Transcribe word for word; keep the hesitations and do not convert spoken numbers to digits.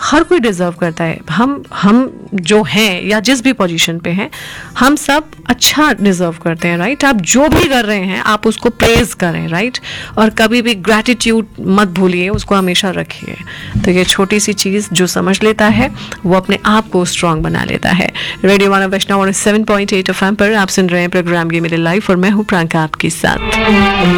हर कोई डिजर्व करता है। हम हम जो हैं या जिस भी पोजीशन पे हैं, हम सब अच्छा डिजर्व करते हैं, राइट। आप जो भी कर रहे हैं आप उसको प्रेज करें, राइट। और कभी भी ग्रैटिट्यूड मत भूलिए, उसको हमेशा रखिए। तो ये छोटी सी चीज़ जो समझ लेता है वो अपने आप को स्ट्रांग बना लेता है। रेडियो वन वैष्णव seven point eight F M पर आप सुन रहे हैं प्रोग्राम ये मेरे लाइफ, और मैं हूँ प्रियंका आपके साथ।